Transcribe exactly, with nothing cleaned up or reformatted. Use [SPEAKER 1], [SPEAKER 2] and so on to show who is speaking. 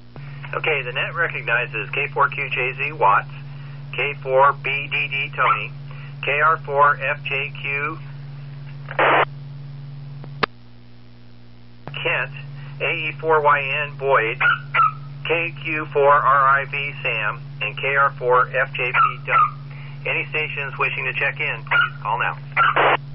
[SPEAKER 1] Okay, the net recognizes K four Q J Z Watts, K four B D D Tony, K R four F J Q Kent, A E four Y N Boyd, K Q four R I V Sam, and K R four F J P Doug. Any stations wishing to check in, please call now.